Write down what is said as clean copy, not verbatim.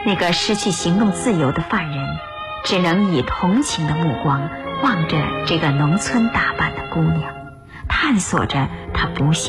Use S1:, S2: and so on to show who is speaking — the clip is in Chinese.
S1: 那个失去行动自由的犯人只能以同情的目光望着这个农村打扮的姑娘，探索着她不幸